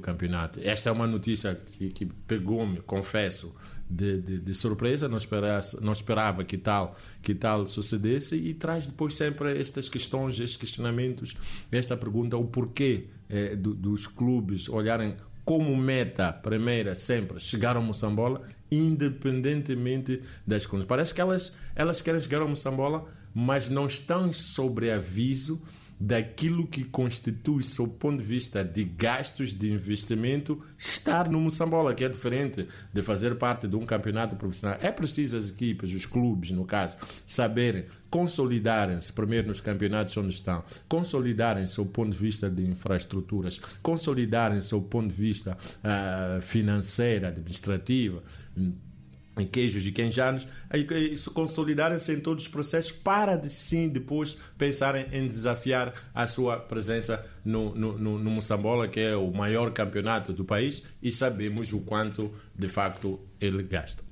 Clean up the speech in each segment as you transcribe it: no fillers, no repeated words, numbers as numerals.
campeonato. Esta é uma notícia que pegou-me, confesso, de surpresa. Não esperava que tal sucedesse, e traz depois sempre estas questões, estes questionamentos, esta pergunta, o porquê dos clubes olharem como meta primeira sempre chegar ao Moçambola, independentemente das condições. Parece que elas querem chegar ao Moçambola, mas não estão sobre aviso daquilo que constitui, sob o ponto de vista de gastos de investimento, estar no Moçambola, que é diferente de fazer parte de um campeonato profissional. É preciso as equipes, os clubes, no caso, saberem consolidarem-se primeiro nos campeonatos onde estão, consolidarem-se sob o ponto de vista de infraestruturas, consolidarem-se sob o ponto de vista financeiro, administrativo, em queijos e quenjanos, consolidarem-se em todos os processos para sim depois pensarem em desafiar a sua presença no Moçambola, que é o maior campeonato do país, e sabemos o quanto de facto ele gasta.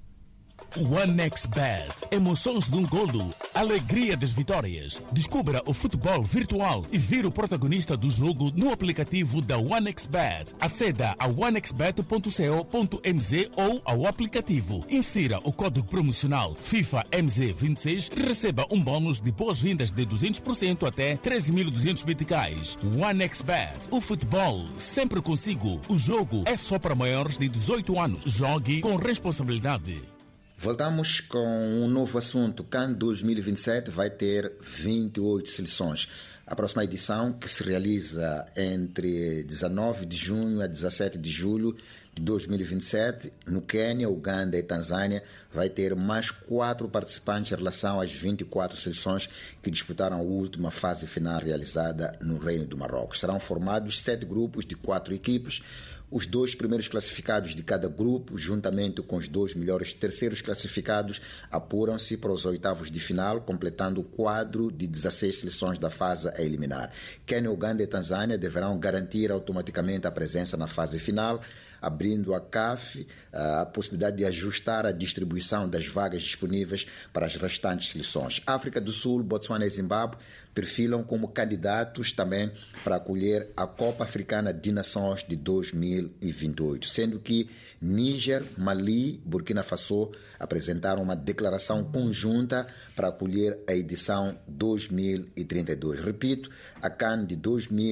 OneXBet. Emoções de um golo. Alegria das vitórias. Descubra o futebol virtual e vire o protagonista do jogo no aplicativo da OneXBet. Aceda a onexbet.co.mz ou ao aplicativo. Insira o código promocional FIFA MZ26 e receba um bônus de boas-vindas de 200% até 13.200 meticais. OneXBet. O futebol sempre consigo. O jogo é só para maiores de 18 anos. Jogue com responsabilidade. Voltamos com um novo assunto. CAN 2027 vai ter 28 seleções. A próxima edição, que se realiza entre 19 de junho a 17 de julho de 2027, no Quênia, Uganda e Tanzânia, vai ter mais 4 participantes em relação às 24 seleções que disputaram a última fase final realizada no Reino do Marrocos. Serão formados 7 grupos de 4 equipes. Os 2 primeiros classificados de cada grupo, juntamente com os 2 melhores terceiros classificados, apuram-se para os oitavos de final, completando o quadro de 16 seleções da fase a eliminar. Quênia, Uganda e Tanzânia deverão garantir automaticamente a presença na fase final, abrindo à CAF a possibilidade de ajustar a distribuição das vagas disponíveis para as restantes seleções. África do Sul, Botsuana e Zimbábue perfilam como candidatos também para acolher a Copa Africana de Nações de 2028, sendo que Níger, Mali, Burkina Faso apresentaram uma declaração conjunta para acolher a edição 2032. Repito, a CAN de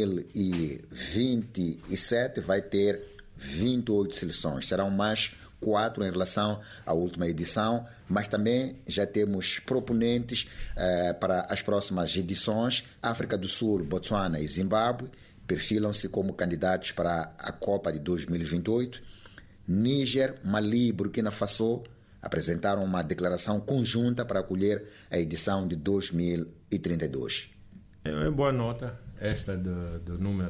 2027 vai ter 28 seleções. Serão mais 4 em relação à última edição, mas também já temos proponentes para as próximas edições. África do Sul, Botsuana e Zimbábue perfilam-se como candidatos para a Copa de 2028. Níger, Mali e Burkina Faso apresentaram uma declaração conjunta para acolher a edição de 2032. É uma boa nota esta do número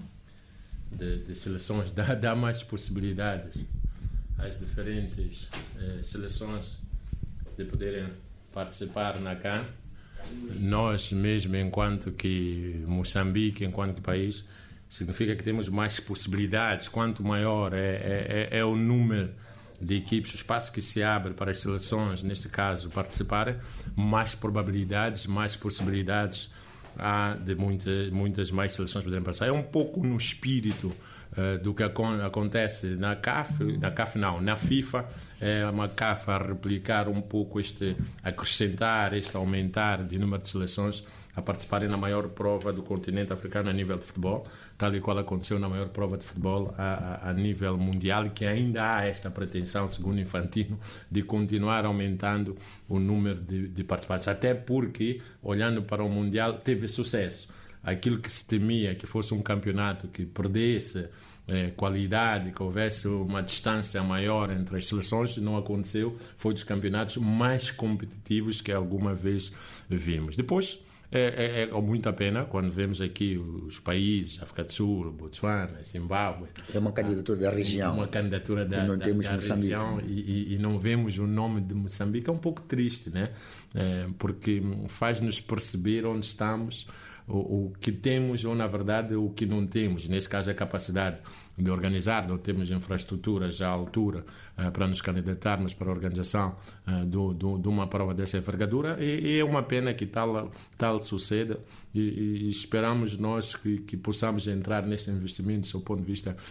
de seleções, dá mais possibilidades às diferentes seleções de poderem participar na CAN. Nós mesmo, enquanto que Moçambique, enquanto que país, significa que temos mais possibilidades. Quanto maior é o número de equipes, o espaço que se abre para as seleções, neste caso, participarem, mais probabilidades, mais possibilidades há de muitas mais seleções poderem passar. É um pouco no espírito do que acontece na CAF não, na FIFA. É uma CAF a replicar um pouco acrescentar, aumentar de número de seleções a participarem na maior prova do continente africano a nível de futebol, tal e qual aconteceu na maior prova de futebol a nível mundial, que ainda há esta pretensão, segundo Infantino, de continuar aumentando o número de participantes, até porque, olhando para o Mundial, teve sucesso. Aquilo que se temia que fosse um campeonato que perdesse qualidade, que houvesse uma distância maior entre as seleções, não aconteceu. Foi dos campeonatos mais competitivos que alguma vez vimos. Depois, é muita pena quando vemos aqui os países, África do Sul, Botsuana, Zimbábue. É uma candidatura da região. Uma candidatura da região e não vemos o nome de Moçambique. É um pouco triste, né? Porque faz-nos perceber onde estamos, o que temos ou, na verdade, o que não temos. Nesse caso, a capacidade de organizar, não temos infraestruturas à altura para nos candidatarmos para a organização de uma prova dessa envergadura, e é uma pena que tal suceda, e esperamos nós que possamos entrar neste investimento do ponto de vista